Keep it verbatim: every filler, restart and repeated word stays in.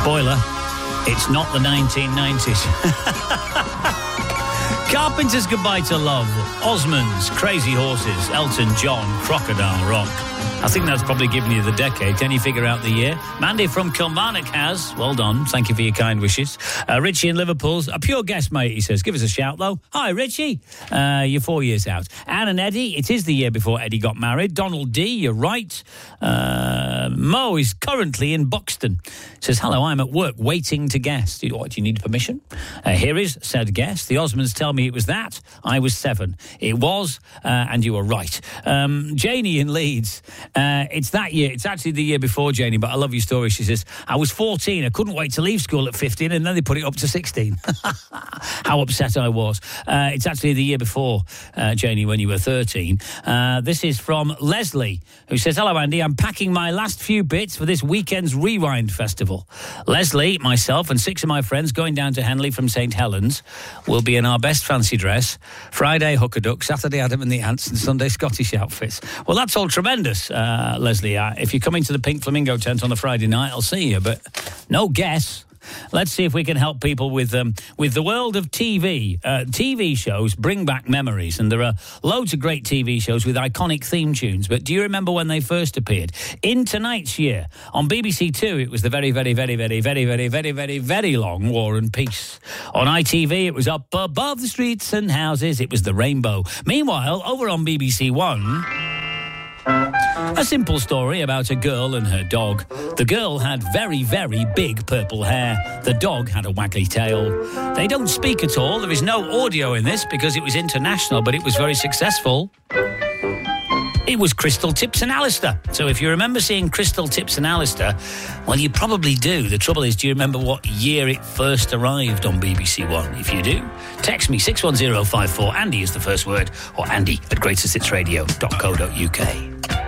Spoiler, it's not the nineteen nineties. Carpenters' Goodbye to Love, Osmonds, Crazy Horses, Elton John, Crocodile Rock. I think that's probably given you the decade. Can you figure out the year? Mandy from Kilmarnock has. Well done. Thank you for your kind wishes. Uh, Richie in Liverpool's a pure guess, mate, he says. Give us a shout, though. Hi, Richie. Uh, you're four years out. Anne and Eddie, it is the year before Eddie got married. Donald D, you're right. Uh, Mo is currently in Buxton. Says, hello, I'm at work waiting to guess. Do you, what, do you need permission? Uh, here is said guess. The Osmonds tell me it was that. I was seven. It was, uh, and you were right. Um, Janie in Leeds. Uh, it's that year. It's actually the year before, Janie, but I love your story. She says, I was fourteen. I couldn't wait to leave school at fifteen, and then they put it up to sixteen. How upset I was. Uh, it's actually the year before, uh, Janie, when you were thirteen. Uh, this is from Leslie, who says, hello, Andy. I'm packing my last few bits for this weekend's Rewind Festival. Leslie, myself, and six of my friends going down to Henley from Saint Helens will be in our best fancy dress. Friday, Hooker Duck. Saturday, Adam and the Ants, and Sunday, Scottish outfits. Well, that's all tremendous. Uh, Leslie, uh, if you're coming to the Pink Flamingo tent on the Friday night, I'll see you, but no guess. Let's see if we can help people with um, with the world of T V. Uh, T V shows bring back memories, and there are loads of great T V shows with iconic theme tunes. But do you remember when they first appeared? In tonight's year, on B B C Two, it was the very, very, very, very, very, very, very, very, very long War and Peace. On I T V, it was Up Above the Streets and Houses. It was The Rainbow. Meanwhile, over on B B C One... a simple story about a girl and her dog. The girl had very, very big purple hair. The dog had a waggly tail. They don't speak at all. There is no audio in this because it was international, but it was very successful. It was Crystal Tips and Alistair. So if you remember seeing Crystal Tips and Alistair, well, you probably do. The trouble is, do you remember what year it first arrived on B B C One? If you do, text me six one zero five four. Andy is the first word, or Andy at greatest hits radio dot co dot uk.